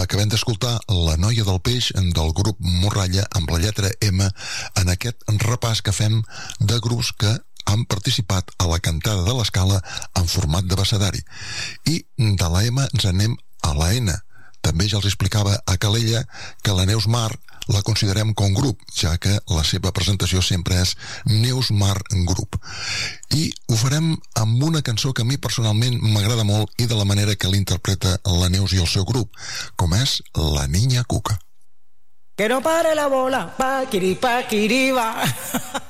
Acabem d'escoltar La noia del peix del grup Morralla amb la lletra M en aquest repàs que fem de grups que han participat a la cantada de l'Escala en format d'abecedari. I de la M ens anem a la N. També ja els explicava a Calella que la Neus Mar la considerem com grup, ja que la seva presentació sempre és Neus Mar Group. I ho farem amb una cançó que a mi personalment m'agrada molt i de la manera que l'interpreta la Neus i el seu grup, com és La Niña Cuca. Que no pare la bola, paquiri, paquiri, va.